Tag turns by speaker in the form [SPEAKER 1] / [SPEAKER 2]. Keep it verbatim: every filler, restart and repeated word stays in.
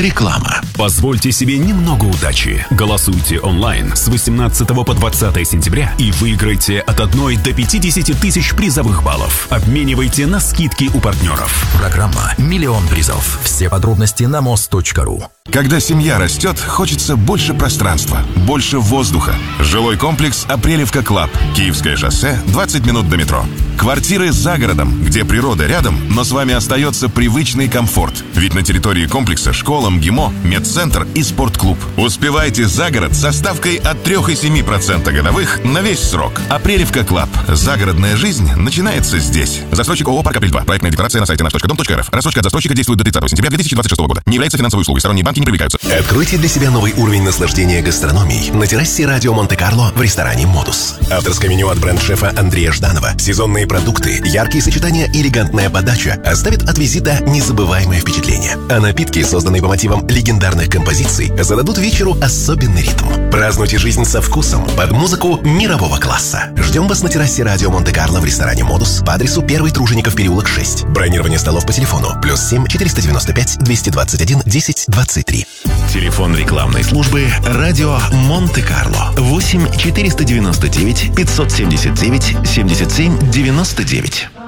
[SPEAKER 1] Реклама.
[SPEAKER 2] Позвольте себе немного удачи. Голосуйте онлайн с восемнадцатого по двадцатое сентября и выиграйте от одной до пятидесяти тысяч призовых баллов. Обменивайте на скидки у партнеров.
[SPEAKER 1] Программа «Миллион призов». Все подробности на мост точка ру.
[SPEAKER 3] Когда семья растет, хочется больше пространства, больше воздуха. Жилой комплекс «Апрелевка Клаб». Киевское шоссе, двадцать минут до метро. Квартиры за городом, где природа рядом, но с вами остается привычный комфорт. Ведь на территории комплекса школа, МГИМО, медцентр и спортклуб. Успевайте за город со ставкой от три и семь десятых процента годовых на весь срок. «Апрелевка Клаб». Загородная жизнь начинается здесь. Застройщик ООО «Парк Апрель два». Проектная декларация на сайте наш точка дом точка эр эф. Рассрочка от застройщика действует до тридцатого сентября две тысячи двадцать шестого года. Не является финансовой услугой. Сторонние банки не привлекаются.
[SPEAKER 4] Откройте для себя новый уровень наслаждения гастрономией на террасе «Радио Монте-Карло» в ресторане «Модус». Авторское меню от бренд-шефа Андрея Жданова. Сезонные продукты, яркие сочетания и элегантная подача оставят от визита незабываемое впечатление. А напитки, созданные по мотивам легендарных композиций, зададут вечеру особенный ритм. Празднуйте жизнь со вкусом под музыку мирового класса. Ждем вас на террасе «Радио Монте-Карло» в ресторане «Модус» по адресу первый Тружеников переулок шесть. Бронирование столов по телефону плюс семь четыреста девяносто пять двести двадцать один десять двадцать три. Телефон рекламной службы «Радио Монте-Карло» восемь четыреста девяносто девять пятьсот семьдесят девять семьдесят семь девяносто девять.